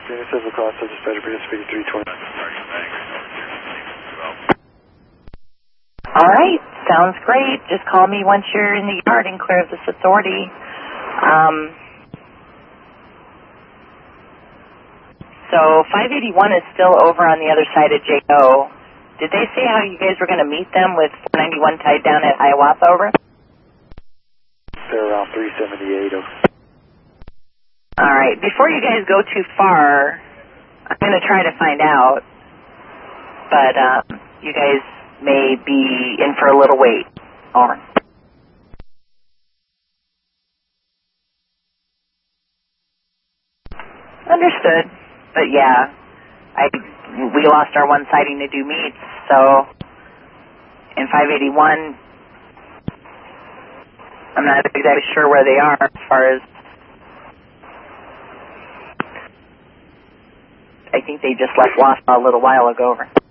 Unit Civil Cross, subject better participating 320. All right, sounds great. Just call me once you're in the yard and clear of this authority. So 581 is still over on the other side of J.O. Did they say how you guys were going to meet them with 491 tied down at Hiawatha, over? They're around 378. Over. All right, before you guys go too far, I'm going to try to find out, but you guys may be in for a little wait. Over. Understood. But yeah, we lost our one sighting to do meets, so in 581, I'm not exactly sure where they are as far as, I think they just left Wausau a little while ago. Over.